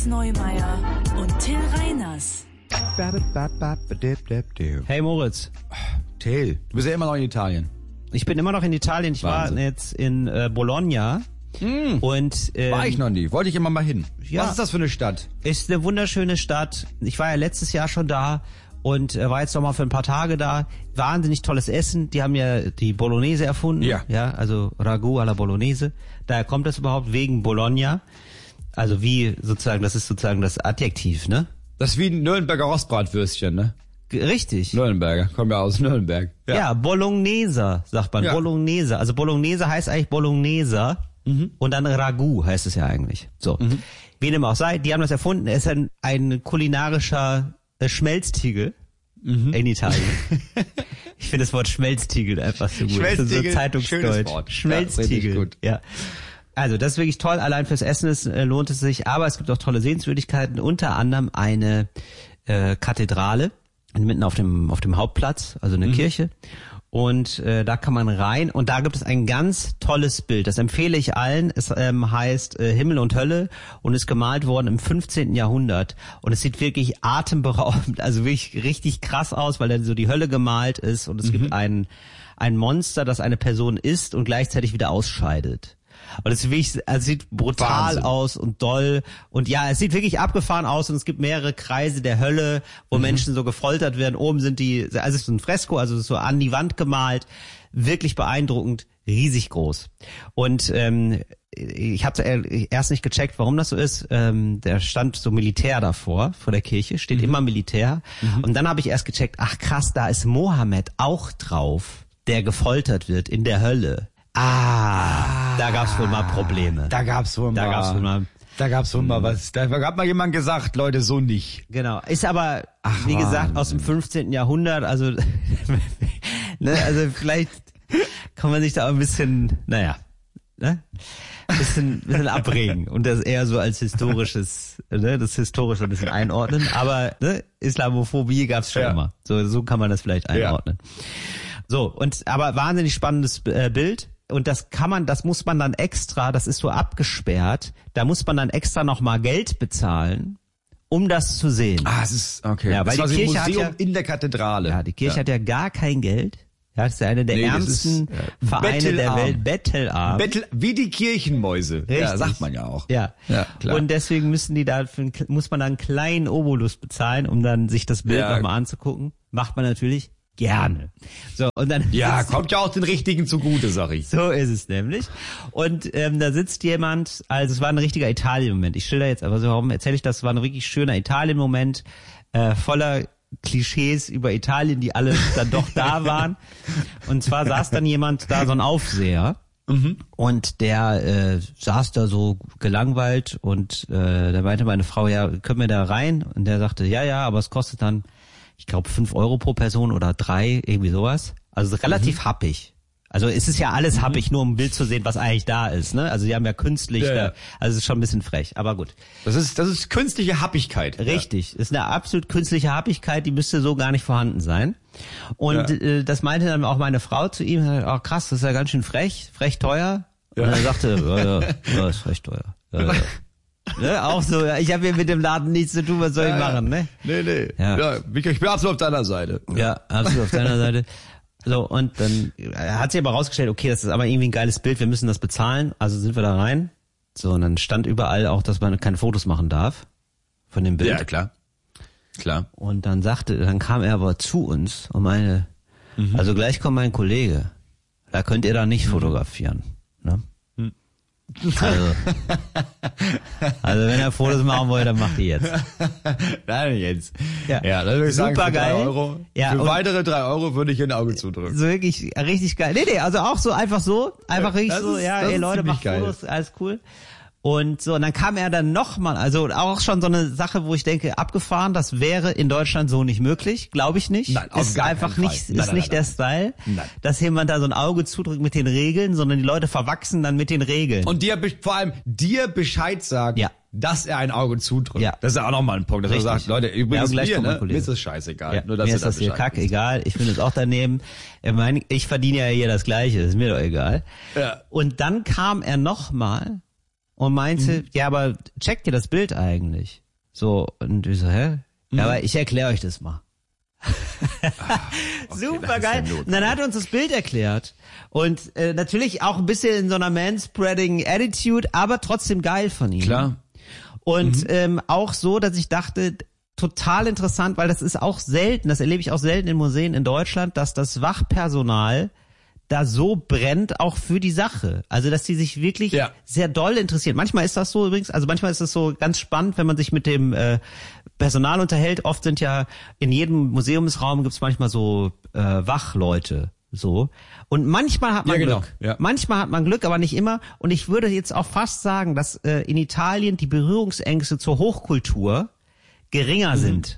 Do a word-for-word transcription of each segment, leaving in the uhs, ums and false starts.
Neumeier und Till Reiners. Hey Moritz. Till, du bist ja immer noch in Italien. Ich bin immer noch in Italien. Ich Wahnsinn. war jetzt in äh, Bologna. Hm. Und ähm, War ich noch nie. Wollte ich immer mal hin. Ja. Was ist das für eine Stadt? Ist eine wunderschöne Stadt. Ich war ja letztes Jahr schon da und äh, war jetzt noch mal für ein paar Tage da. Wahnsinnig tolles Essen. Die haben ja die Bolognese erfunden. Ja. Ja, also Ragu alla Bolognese. Daher kommt das überhaupt wegen Bologna. Also wie sozusagen, das ist sozusagen das Adjektiv, ne? Das ist wie ein Nürnberger Rostbratwürstchen, ne? G- Richtig. Nürnberger, kommen ja aus Nürnberg. Ja, ja Bolognese, sagt man. Ja. Bolognese. Also Bolognese heißt eigentlich Bolognese. Mhm. Und dann Ragu heißt es ja eigentlich. So. Mhm. Wie dem auch sei, die haben das erfunden. Er ist ein, ein kulinarischer äh, Schmelztiegel mhm. in Italien. Ich finde das Wort Schmelztiegel einfach so gut. Schmelztiegel, das ist so Zeitungsdeutsch. Wort. Schmelztiegel. Ja, gut. Ja. Also das ist wirklich toll. Allein fürs Essen ist, äh, lohnt es sich. Aber es gibt auch tolle Sehenswürdigkeiten. Unter anderem eine äh, Kathedrale mitten auf dem auf dem Hauptplatz, also eine mhm. Kirche. Und äh, da kann man rein und da gibt es ein ganz tolles Bild. Das empfehle ich allen. Es ähm, heißt äh, Himmel und Hölle und ist gemalt worden im fünfzehnten Jahrhundert. Und es sieht wirklich atemberaubend, also wirklich richtig krass aus, weil dann so die Hölle gemalt ist und es mhm. gibt ein ein Monster, das eine Person isst und gleichzeitig wieder ausscheidet. Und es, wirklich, es sieht brutal Wahnsinn aus und doll. Und ja, es sieht wirklich abgefahren aus und es gibt mehrere Kreise der Hölle, wo mhm. Menschen so gefoltert werden. Oben sind die, also es ist so ein Fresko, also so an die Wand gemalt. Wirklich beeindruckend, riesig groß. Und ähm, ich habe erst nicht gecheckt, warum das so ist. Ähm, da stand so Militär davor, vor der Kirche, steht mhm. immer Militär. Mhm. Und dann habe ich erst gecheckt, ach krass, da ist Mohammed auch drauf, der gefoltert wird in der Hölle. Ah, da gab's wohl mal Probleme. Da gab's wohl da mal. Gab's wohl mal. Da gab's wohl mal was. Da hat mal jemand gesagt, Leute, so nicht. Genau. Ist aber, Ach, wie gesagt, Wahnsinn. aus dem fünfzehnten Jahrhundert. Also, ne, also vielleicht kann man sich da auch ein bisschen, naja, ne, bisschen, bisschen abregen und das eher so als historisches, ne, das historische ein bisschen einordnen. Aber ne, Islamophobie gab's schon ja. immer. So, so kann man das vielleicht einordnen. Ja. So, und aber wahnsinnig spannendes äh, Bild. Und das kann man, das muss man dann extra, das ist so abgesperrt, da muss man dann extra nochmal Geld bezahlen, um das zu sehen. Ah, es ist, okay. Ja, weil das die war Kirche ein Museum hat ja, in der Kathedrale. Ja, die Kirche ja. hat ja gar kein Geld. Ja, das ist ja eine der nee, ärmsten ist, ja, Vereine Bettelarm. der Welt, Bettelarm. Bettel, wie die Kirchenmäuse. Richtig. Ja, sagt man ja auch. Ja. ja klar. Und deswegen müssen die da, für, muss man da einen kleinen Obolus bezahlen, um dann sich das Bild ja. nochmal anzugucken. Macht man natürlich gerne. So, und dann ja, kommt ja auch den Richtigen zugute, sag ich. So ist es nämlich. Und ähm, da sitzt jemand, also es war ein richtiger Italien-Moment. Ich schilder jetzt, aber so, warum erzähle ich das? Es war ein wirklich schöner Italien-Moment, äh, voller Klischees über Italien, die alle dann doch da waren. Und zwar saß dann jemand da, so ein Aufseher. Mhm. Und der äh, saß da so gelangweilt und äh, da meinte meine Frau, ja, können wir da rein? Und der sagte, ja, ja, aber es kostet dann, ich glaube, fünf Euro pro Person oder drei, irgendwie sowas. Also relativ mhm. happig. Also es ist ja alles mhm. happig, nur um ein Bild zu sehen, was eigentlich da ist. Ne? Also die haben ja künstlich, ja, da, ja. also es ist schon ein bisschen frech, aber gut. Das ist das ist künstliche Happigkeit. Richtig, ja. ist eine absolut künstliche Happigkeit, die müsste so gar nicht vorhanden sein. Und ja. äh, das meinte dann auch meine Frau zu ihm, oh krass, das ist ja ganz schön frech, frech teuer. Ja. Und er sagte, ja, ja, ja, ist recht teuer. Ja, ja. Ne, auch so, ja, ich habe hier mit dem Laden nichts zu tun, was soll ja, ich machen, ne? Nee, nee. Ja. Ja, ich bin absolut auf deiner Seite. Ja, absolut auf deiner Seite. So, und dann hat sie aber rausgestellt, okay, das ist aber irgendwie ein geiles Bild, wir müssen das bezahlen, also sind wir da rein. So, und dann stand überall auch, dass man keine Fotos machen darf von dem Bild. Ja, klar. Klar. Und dann sagte, dann kam er aber zu uns und meinte, mhm. also gleich kommt mein Kollege, da könnt ihr da nicht mhm. fotografieren, ne? Also, also wenn er Fotos machen wollt, dann macht die jetzt. Nein, jetzt. Ja, ja dann würde ich sagen, für geil. drei Euro. Ja, für weitere drei Euro würde ich ein Auge zudrücken. So wirklich richtig geil. Nee, nee, also auch so einfach so, einfach richtig das so, ist, ja, ey Leute, macht geil. Fotos, alles cool. Und so, und dann kam er dann nochmal, also auch schon so eine Sache, wo ich denke, abgefahren, das wäre in Deutschland so nicht möglich, glaube ich nicht. Nein, auf ist gar einfach keinen nicht, Fall. ist Nein, nein, nicht nein, der Style, nein. dass jemand da so ein Auge zudrückt mit den Regeln, sondern die Leute verwachsen dann mit den Regeln. Und dir, vor allem dir Bescheid sagt, ja. dass er ein Auge zudrückt. Ja. Das ist ja auch nochmal ein Punkt, dass Richtig. er sagt, Leute, übrigens ja, mir, ne, mir ist es scheißegal. Ja, nur, dass mir du ist das hier Bescheid kacke bist. egal, ich finde es auch daneben. Ich meine, ich verdiene ja hier das Gleiche, ist mir doch egal. Ja. Und dann kam er nochmal und meinte, mhm. ja, aber checkt ihr das Bild eigentlich? So, und ich so, hä? Mhm. Ja, aber ich erkläre euch das mal. Ach, okay, super geil. Ja, und dann hat er uns das Bild erklärt. Und äh, natürlich auch ein bisschen in so einer manspreading Attitude, aber trotzdem geil von ihm. Klar. Und mhm. ähm, auch so, dass ich dachte, total interessant, weil das ist auch selten, das erlebe ich auch selten in Museen in Deutschland, dass das Wachpersonal da so brennt, auch für die Sache. Also, dass die sich wirklich ja. sehr doll interessieren. Manchmal ist das so übrigens, also manchmal ist das so ganz spannend, wenn man sich mit dem äh, Personal unterhält. Oft sind ja in jedem Museumsraum gibt's manchmal so äh, Wachleute, so. Und manchmal hat man ja, genau. Glück. Ja. Manchmal hat man Glück, aber nicht immer. Und ich würde jetzt auch fast sagen, dass äh, in Italien die Berührungsängste zur Hochkultur geringer mhm. sind.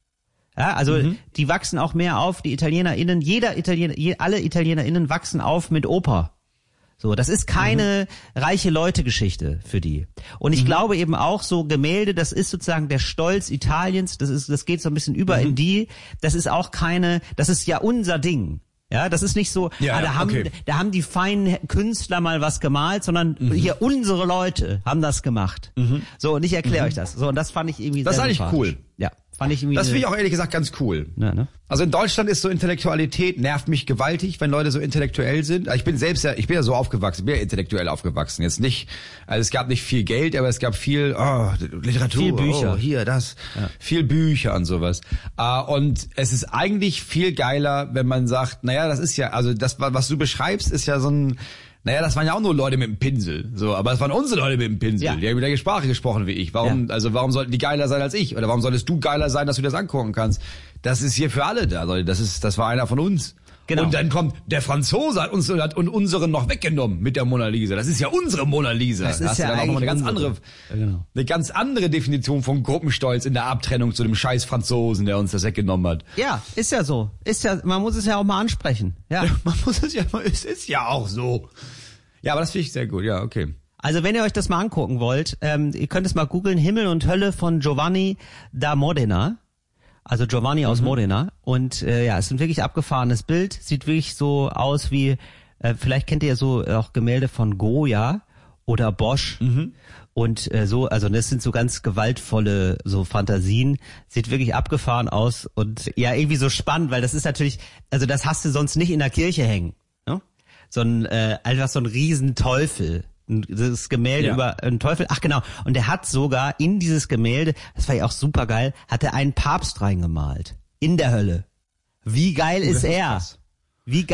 Ja, also mhm. die wachsen auch mehr auf, die ItalienerInnen, jeder Italiener, je, alle ItalienerInnen wachsen auf mit Oper. So, das ist keine mhm. reiche Leute-Geschichte für die. Und ich mhm. glaube eben auch so Gemälde, das ist sozusagen der Stolz Italiens, das ist, das geht so ein bisschen über mhm. in die, das ist auch keine, das ist ja unser Ding. Ja, das ist nicht so, ja, ah, da haben, okay. da haben die feinen Künstler mal was gemalt, sondern mhm. hier unsere Leute haben das gemacht. Mhm. So, und ich erkläre mhm. euch das. So, und das fand ich irgendwie das sehr ist eigentlich cool. Ja, fand ich irgendwie. Das finde ich auch ehrlich gesagt ganz cool. Ja, ne? Also in Deutschland ist so Intellektualität, nervt mich gewaltig, wenn Leute so intellektuell sind. Ich bin selbst ja, ich bin ja so aufgewachsen, ich bin ja intellektuell aufgewachsen. Jetzt nicht, also es gab nicht viel Geld, aber es gab viel, oh, Literatur, viel Bücher. Oh, hier, das, ja. viel Bücher und sowas. Uh, und es ist eigentlich viel geiler, wenn man sagt, naja, das ist ja, also das, was du beschreibst, ist ja so ein, naja, das waren ja auch nur Leute mit dem Pinsel, so, aber es waren unsere Leute mit dem Pinsel, ja. die haben die gleiche Sprache gesprochen wie ich. Warum, ja. also warum sollten die geiler sein als ich? Oder warum solltest du geiler sein, dass du das angucken kannst? Das ist hier für alle da, Leute. Das ist, das war einer von uns. Genau. Und dann kommt der Franzose hat uns hat und unseren noch weggenommen mit der Mona Lisa. Das ist ja unsere Mona Lisa. Das ist hast ja du dann auch noch eine ganz unsere. andere, ja, genau. eine ganz andere Definition von Gruppenstolz in der Abtrennung zu dem scheiß Franzosen, der uns das weggenommen hat. Ja, ist ja so. Ist ja, man muss es ja auch mal ansprechen. Ja, ja man muss es ja, es ist ja auch so. Ja, aber das finde ich sehr gut. Ja, okay. Also wenn ihr euch das mal angucken wollt, ähm, ihr könnt es mal googeln, Himmel und Hölle von Giovanni da Modena. Also Giovanni aus mhm. Modena. Und äh, ja, es ist ein wirklich abgefahrenes Bild. Sieht wirklich so aus wie, äh, vielleicht kennt ihr ja so auch Gemälde von Goya oder Bosch. Mhm. Und äh, so, also das sind so ganz gewaltvolle so Fantasien. Sieht wirklich abgefahren aus und ja, irgendwie so spannend, weil das ist natürlich, also das hast du sonst nicht in der Kirche hängen. Ne? So ein, äh, einfach so ein Riesenteufel. Das Gemälde ja. über einen Teufel. Ach genau. Und der hat sogar in dieses Gemälde, das war ja auch super geil, hat er einen Papst reingemalt. In der Hölle. Wie geil oh, ist er? Ist Wie geil